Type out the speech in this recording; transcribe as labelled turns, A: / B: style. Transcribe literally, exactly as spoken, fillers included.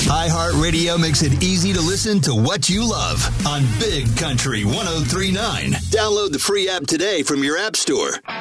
A: iHeartRadio makes it easy to listen to what you love on Big Country one oh three point nine. Download the free app today from your app store.